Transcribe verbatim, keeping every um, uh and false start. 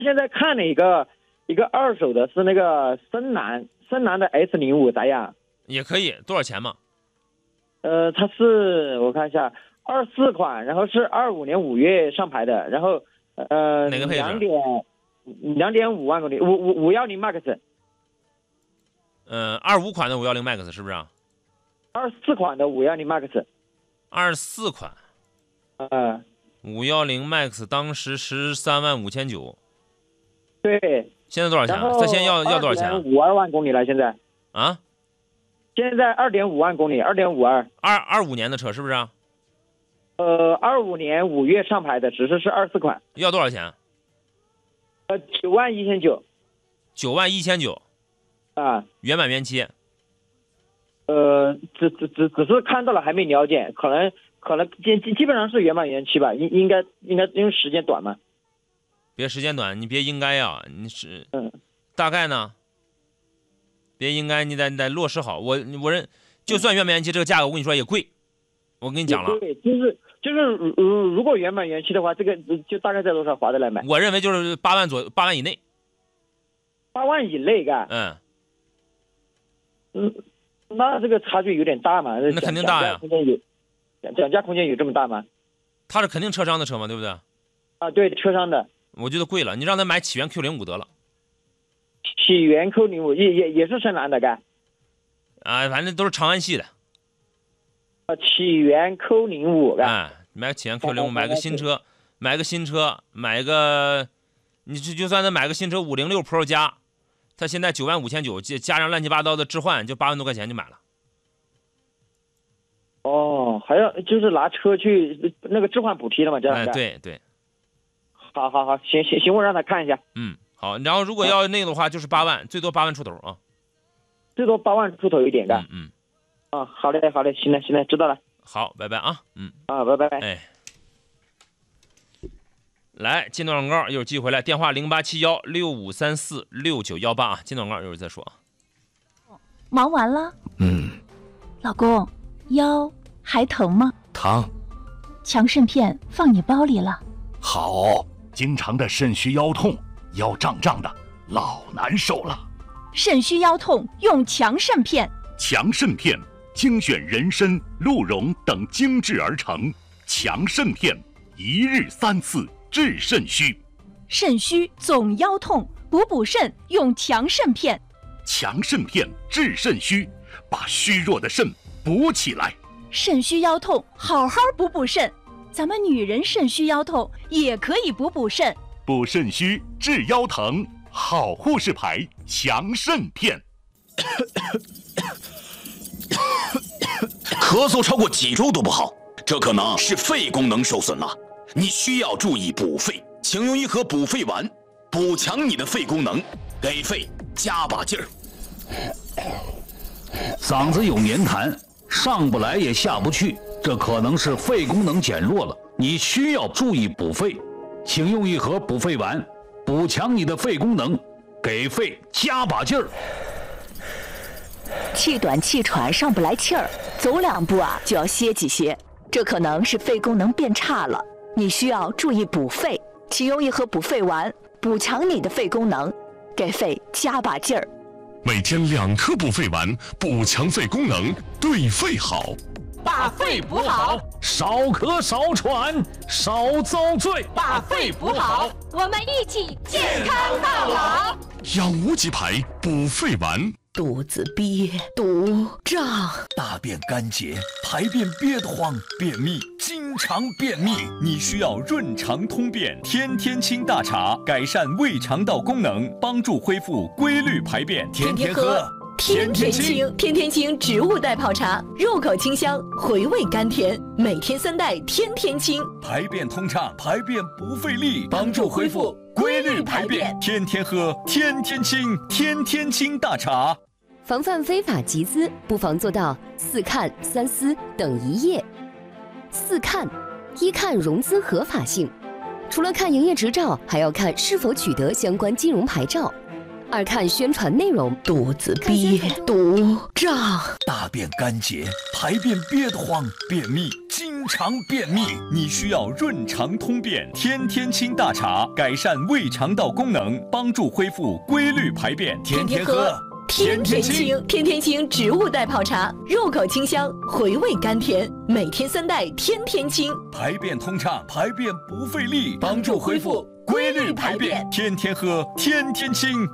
现在看了一个一个二手的，是那个深蓝深蓝的 S 零五咋样？ 也可以，多少钱嘛？ 呃，它是我看一下，二四款，然后是二五年五月上牌的，然后呃哪个配置？ 两点两点五万公里，五五五幺零 Max。 呃，二五款的五幺零 Max 是不是啊？ 二四款的五幺零 Max。 二四款。 呃。 五幺零 Max 当时十三万五千九。 对。 现在多少钱？它现在要要多少钱？ 五二万公里了，现在。 啊？ 现在二点五万公里，二点五二。 二二五年的车是不是啊？ 呃，二五年五月上牌的，只是是二四款。 要多少钱？ 呃，九万一千九。 九万一千九。 啊。 原版原漆。 呃，只只只只是看到了，还没了解，可能可能基基基本上是原版原漆吧，应应该应该因为时间短嘛。 别时间短，你别应该呀，你是嗯， 大概呢？别应该，你得你得落实好。我我认，就算原版原漆这个价格，我跟你说也贵。我跟你讲了， 对，就是就是如如果原版原漆的话，这个就大概在多少划得来买？ 我认为就是八万左八万以内。 八万以内干？ 嗯。 嗯，那这个差距有点大嘛？ 那肯定大呀。 空间有讲讲价空间有这么大吗？ 他是肯定车商的车嘛，对不对？ 啊，对，车商的。 我觉得贵了，你让他买起源 Q 零五得了。 起源 Q 零五也也也是深蓝的干。 啊，反正都是长安系的。 啊，起源 Q 零五干。 哎，买个起源 Q 零五，买个新车，买个新车，买个，你就就算他买个新车五零六 Pro 加，他现在九万五千九，加上乱七八糟的置换，就八万多块钱就买了。 哦，还要就是拿车去那个置换补贴了嘛？这样哎，对对。 好好好，行行行，我让他看一下。 嗯，好，然后如果要那个的话，就是八万，最多八万出头啊。 最多八万出头一点的。 嗯嗯。 啊，好嘞好嘞，行了行了，知道了。 好，拜拜啊。嗯。 啊，拜拜。 哎。来，进段广告，一会儿继续回来。电话零八七幺六五三四六九幺八啊，进段广告一会儿再说啊。 忙完了？ 嗯。 老公，腰还疼吗？ 疼。 强肾片放你包里了。 好。经常的肾虚腰痛，腰胀胀的，老难受了。 肾虚腰痛用强肾片。 强肾片精选人参、鹿茸等精制而成，强肾片一日三次治肾虚。 肾虚总腰痛，补补肾用强肾片。 强肾片治肾虚，把虚弱的肾补起来。 肾虚腰痛，好好补补肾。咱们女人肾虚腰痛也可以补补肾， 补肾虚治腰疼，好护士牌强肾片。 咳嗽超过几周都不好，这可能是肺功能受损了，你需要注意补肺，请用一盒补肺丸，补强你的肺功能，给肺加把劲儿。 嗓子有黏痰，上不来也下不去，这可能是肺功能减弱了，你需要注意补肺，请用一盒补肺丸，补强你的肺功能，给肺加把劲儿。 气短气喘上不来气儿，走两步啊就要歇几歇，这可能是肺功能变差了，你需要注意补肺，请用一盒补肺丸，补强你的肺功能，给肺加把劲儿。 每天两颗补肺丸，补强肺功能，对肺好。 把肺补好， 少咳少喘少遭罪。 把肺补好，我们一起健康到老。 养无极牌补肺丸。 肚子憋、肚胀、 大便干结、排便憋得慌、便秘，经常便秘，你需要润肠通便天天清大茶，改善胃肠道功能，帮助恢复规律排便。天天喝， 天天清，天天清植物代泡茶，入口清香，回味甘甜，每天三袋，天天清， 排便通畅，排便不费力，帮助恢复规律排便。天天喝，天天清，天天清大茶。 防范非法集资，不妨做到四看三思等一业。四看：一看融资合法性，除了看营业执照，还要看是否取得相关金融牌照； 二看宣传内容， 肚子憋肚胀， 大便干结，排便憋得慌，便秘，经常便秘，你需要润肠通便天天清大茶，改善胃肠道功能，帮助恢复规律排便，天天喝。 天天清，天天清植物代泡茶，入口清香，回味甘甜，每天三袋，天天清， 排便通畅，排便不费力，帮助恢复规律排便，天天喝，天天清。